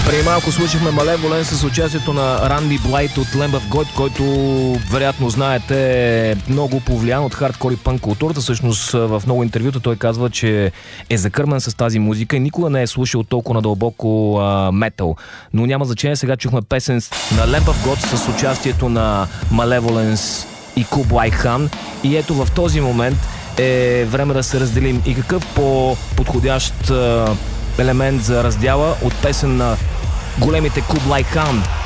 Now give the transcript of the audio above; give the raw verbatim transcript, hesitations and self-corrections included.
Преди малко слушахме Малеволен с участието на Ранди Блайт от Lamb of God, който, вероятно знаете, е много повлиян от хардкор и пънк културата. Всъщност в много интервюта той казва, че е закърмен с тази музика и никога не е слушал толкова надълбоко а, метал. Но няма значение, сега чухме песен на Lamb of God с участието на Malevolence и Kublai Khan. И ето в този момент е време да се разделим. И какъв по-подходящ а, елемент за раздяла от песен на големите Kublai Khan